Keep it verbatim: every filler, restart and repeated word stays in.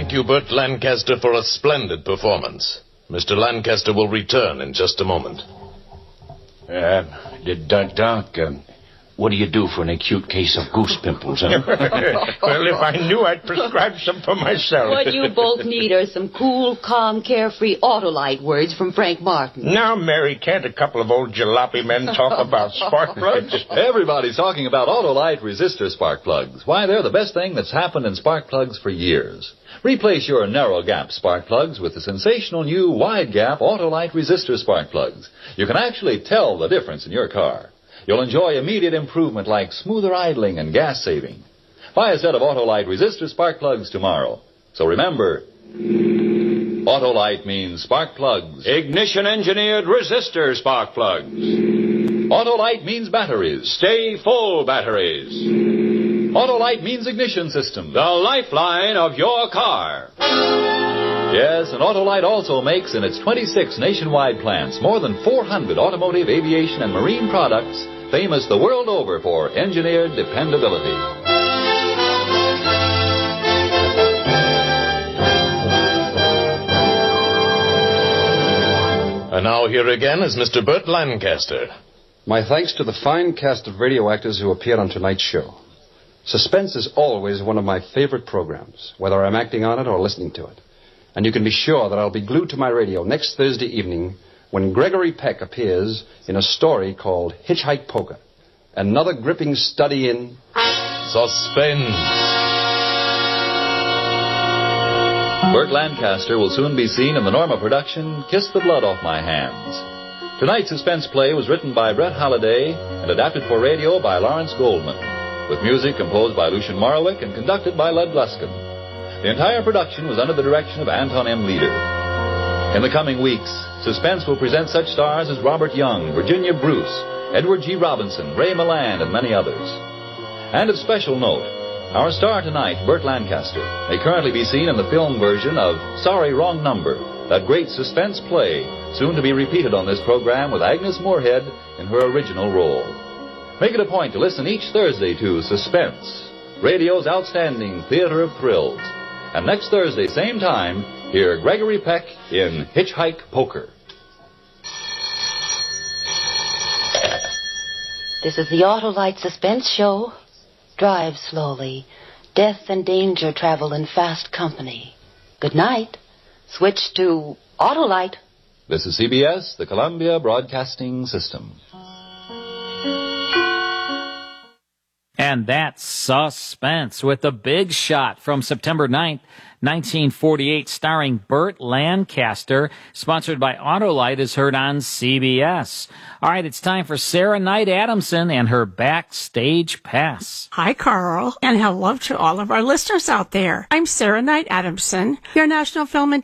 thank you, Burt Lancaster, for a splendid performance. Mister Lancaster will return in just a moment. Uh, Doc, Doc um, what do you do for an acute case of goose pimples, huh? Well, if I knew, I'd prescribe some for myself. What you both need are some cool, calm, carefree Autolite words from Frank Martin. Now, Mary, can't a couple of old jalopy men talk about spark plugs? Everybody's talking about Autolite resistor spark plugs. Why, they're the best thing that's happened in spark plugs for years. Replace your narrow gap spark plugs with the sensational new wide gap Autolite resistor spark plugs. You can actually tell the difference in your car. You'll enjoy immediate improvement like smoother idling and gas saving. Buy a set of Autolite resistor spark plugs tomorrow. So remember, Autolite means spark plugs. Ignition-engineered resistor spark plugs. Autolite means batteries. Stay full batteries. Autolite means ignition system. The lifeline of your car. Yes, and Autolite also makes in its twenty-six nationwide plants more than four hundred automotive, aviation, and marine products famous the world over for engineered dependability. And now here again is Mister Burt Lancaster. My thanks to the fine cast of radio actors who appeared on tonight's show. Suspense is always one of my favorite programs, whether I'm acting on it or listening to it. And you can be sure that I'll be glued to my radio next Thursday evening when Gregory Peck appears in a story called Hitchhike Poker. Another gripping study in Suspense. Burt Lancaster will soon be seen in the Norma production, Kiss the Blood Off My Hands. Tonight's suspense play was written by Brett Halliday and adapted for radio by Lawrence Goldman, with music composed by Lucien Morawick and conducted by Led Gluskin. The entire production was under the direction of Anton M. Leader. In the coming weeks, Suspense will present such stars as Robert Young, Virginia Bruce, Edward G. Robinson, Ray Milland, and many others. And of special note, our star tonight, Burt Lancaster, may currently be seen in the film version of Sorry, Wrong Number, that great suspense play, soon to be repeated on this program with Agnes Moorehead in her original role. Make it a point to listen each Thursday to Suspense, radio's outstanding theater of thrills. And next Thursday, same time, hear Gregory Peck in Hitchhike Poker. This is the Autolite Suspense Show. Drive slowly. Death and danger travel in fast company. Good night. Switch to Autolite. This is C B S, the Columbia Broadcasting System. And that's Suspense with The Big Shot from September ninth, nineteen forty-eight, starring Burt Lancaster, sponsored by Autolite, is heard on C B S. All right, it's time for Sarah Knight Adamson and her Backstage Pass. Hi, Carl, and hello to all of our listeners out there. I'm Sarah Knight Adamson, your National Film and